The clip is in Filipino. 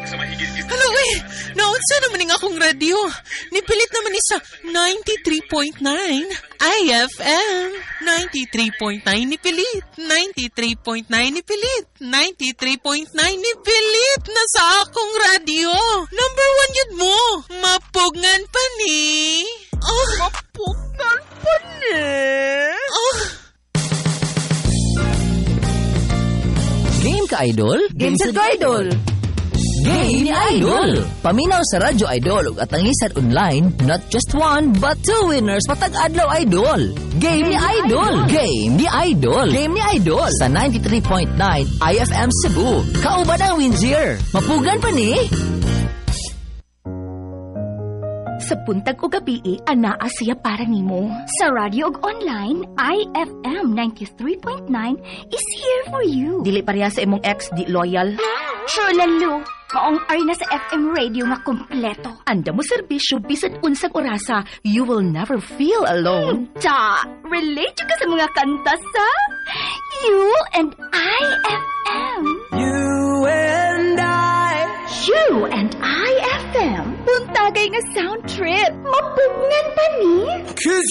Hello, naunsa naman ng akong radyo. Nipilit naman ni sa 93.9 IFM. 93.9 nipilit. 93.9 nipilit. 93.9 nipilit na sa akong radyo. Number 1 yun mo. Mapugngan pa ni. Mapugngan pa ni. Game ka, Idol? Game set ko, Idol. Game ni Idol! Paminaw sa Radyo Idol ug atangisan online, not just one, but 2 winners matag adlaw, Idol! Game ni Idol! Game ni Idol! Game ni Idol! Sa 93.9 IFM Cebu. Kauban ang wins here. Mapugan pa ni? Sa buntag o gabi, anaa siya para nimo. Sa radio ug online, IFM 93.9 is here for you. Dili pareha sa imong ex, di loyal. Sure, lalo. Maong ari na sa FM radio nga kompleto. Anda mo serbisyo bisan unsang orasa, you will never feel alone. Ta, relate ka sa mga kanta sa You and I FM. You and I. You and I FM. Buntagay nga sound trip. Mapugngan pa ni.